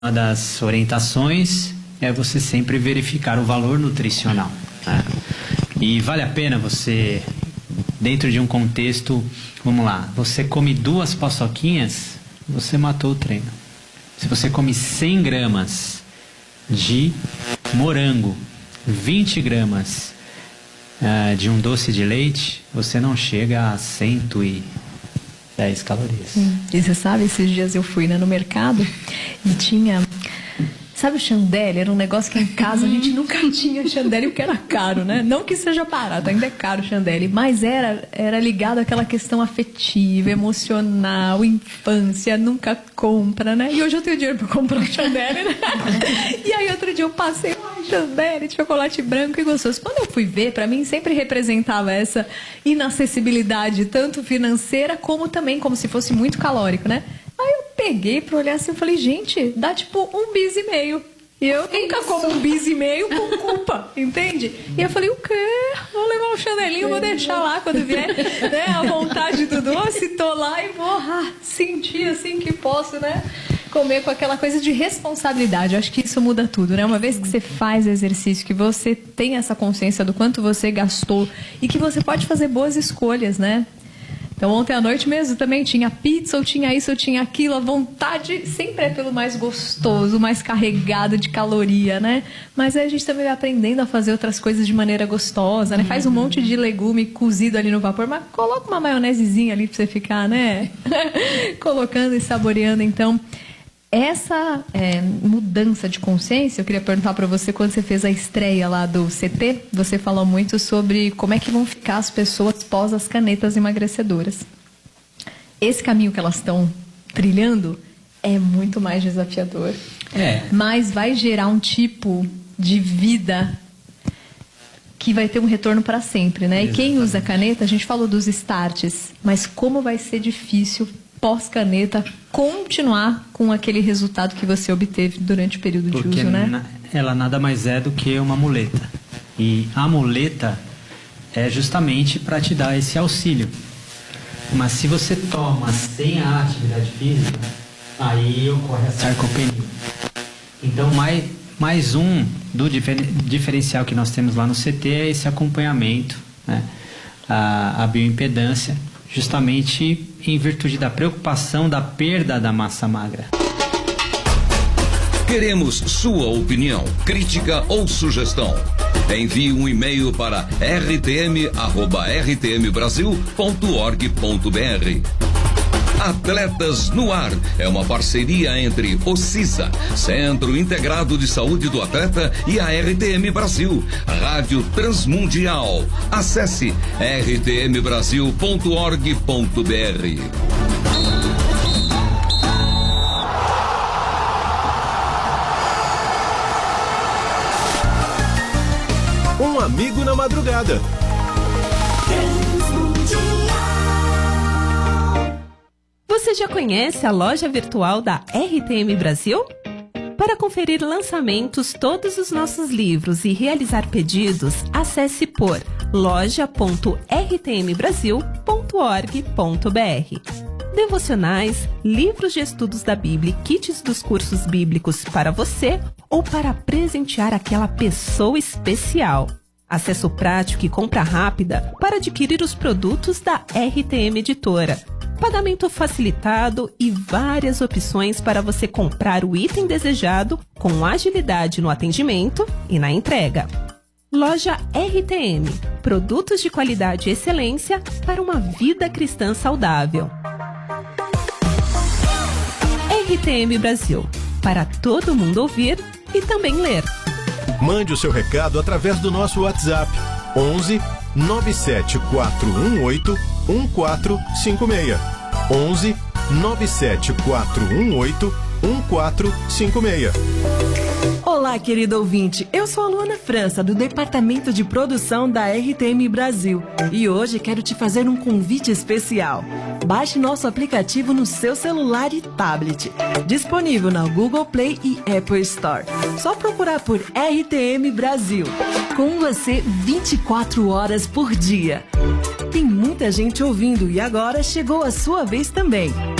Uma das orientações é você sempre verificar o valor nutricional, né? E vale a pena você, dentro de um contexto, vamos lá, você come 2 paçoquinhas, você matou o treino. Se você come 100 gramas de morango, 20 gramas de um doce de leite, você não chega a 110 calorias. E você sabe, esses dias eu fui, né, no mercado e tinha... Sabe o chandelle? Era um negócio que em casa a gente nunca tinha chandelle, porque era caro, né? Não que seja barato, ainda é caro o chandelle, mas era ligado àquela questão afetiva, emocional, infância, nunca compra, né? E hoje eu tenho dinheiro para comprar um chandelle, né? E aí outro dia eu passei um chandelle de chocolate branco e gostoso. Quando eu fui ver, para mim sempre representava essa inacessibilidade, tanto financeira como também como se fosse muito calórico, né? Aí eu peguei pra olhar assim e falei, gente, dá tipo 1,5 bis. E eu nunca como 1,5 bis com culpa, entende? E eu falei, o quê? Vou levar um chanelinho, vou deixar lá quando vier, né, a vontade do doce, tô lá e vou sentir assim que posso, né, comer com aquela coisa de responsabilidade. Eu acho que isso muda tudo, né? Uma vez que você faz exercício, que você tem essa consciência do quanto você gastou e que você pode fazer boas escolhas, né? Então ontem à noite mesmo também tinha pizza, ou tinha isso, ou tinha aquilo. A vontade sempre é pelo mais gostoso, mais carregado de caloria, né? Mas aí a gente também vai aprendendo a fazer outras coisas de maneira gostosa, né? Faz um monte de legume cozido ali no vapor, mas coloca uma maionesezinha ali pra você ficar, né? Colocando e saboreando. Então, essa mudança de consciência, eu queria perguntar para você, quando você fez a estreia lá do CT, você falou muito sobre como é que vão ficar as pessoas pós as canetas emagrecedoras. Esse caminho que elas estão trilhando é muito mais desafiador, mas vai gerar um tipo de vida que vai ter um retorno para sempre, né? Exatamente. E quem usa caneta, a gente falou dos starts, mas como vai ser difícil pós-caneta continuar com aquele resultado que você obteve durante o período de uso, né? Ela nada mais é do que uma muleta. E a muleta é justamente para te dar esse auxílio. Mas se você toma sem a atividade física, aí ocorre a sarcopenia. Então, mais um do diferencial que nós temos lá no CT é esse acompanhamento, né? A bioimpedância, justamente em virtude da preocupação da perda da massa magra. Queremos sua opinião, crítica ou sugestão. Envie um e-mail para rtm@rtmbrasil.org.br. Atletas no Ar é uma parceria entre o CISA, Centro Integrado de Saúde do Atleta, e a RTM Brasil, Rádio Transmundial. Acesse rtmbrasil.org.br. Um amigo na madrugada. Você já conhece a loja virtual da RTM Brasil? Para conferir lançamentos, todos os nossos livros e realizar pedidos, acesse por loja.rtmbrasil.org.br. Devocionais, livros de estudos da Bíblia e kits dos cursos bíblicos para você ou para presentear aquela pessoa especial. Acesso prático e compra rápida para adquirir os produtos da RTM Editora. Pagamento facilitado e várias opções para você comprar o item desejado com agilidade no atendimento e na entrega. Loja RTM. Produtos de qualidade e excelência para uma vida cristã saudável. RTM Brasil. Para todo mundo ouvir e também ler. Mande o seu recado através do nosso WhatsApp 11 97418 1456. 11 97418 1456. Olá, querido ouvinte. Eu sou a Luana França, do Departamento de Produção da RTM Brasil. E hoje quero te fazer um convite especial. Baixe nosso aplicativo no seu celular e tablet. Disponível na Google Play e Apple Store. Só procurar por RTM Brasil. Com você 24 horas por dia. Tem muita gente ouvindo e agora chegou a sua vez também.